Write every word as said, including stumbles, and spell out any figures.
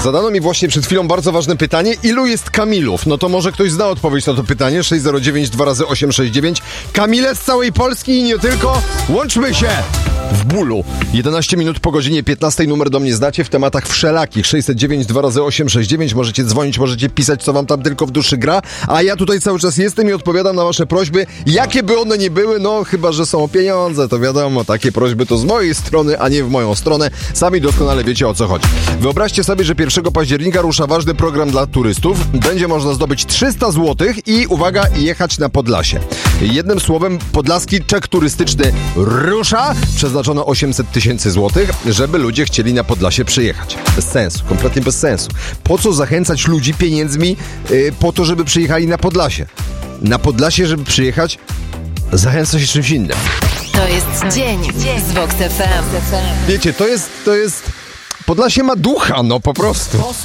Zadano mi właśnie przed chwilą bardzo ważne pytanie. Ilu jest Kamilów? No to może ktoś zna odpowiedź na to pytanie. sześć zero dziewięć dwa razy osiem sześć dziewięć. Kamile z całej Polski i nie tylko. Łączmy się w bólu. jedenaście minut po godzinie piętnastej. Numer do mnie znacie w tematach wszelakich. sześćset dziewięć dwa razy osiem sześć dziewięć. Możecie dzwonić, możecie pisać, co wam tam tylko w duszy gra. A ja tutaj cały czas jestem i odpowiadam na wasze prośby. Jakie by one nie były, no chyba, że są o pieniądze, to wiadomo. Takie prośby to z mojej strony, a nie w moją stronę. Sami doskonale wiecie, o co chodzi. Wyobraźcie sobie, że pierwszego października rusza ważny program dla turystów. Będzie można zdobyć trzysta złotych i, uwaga, jechać na Podlasie. Jednym słowem, podlaski czek turystyczny rusza. Przeznaczono osiemset tysięcy złotych, żeby ludzie chcieli na Podlasie przyjechać. Bez sensu, kompletnie bez sensu. Po co zachęcać ludzi pieniędzmi yy, po to, żeby przyjechali na Podlasie? Na Podlasie, żeby przyjechać, zachęca się czymś innym. To jest dzień z Vox F M. Wiecie, to jest, to jest... Podlasie ma ducha, no po prostu.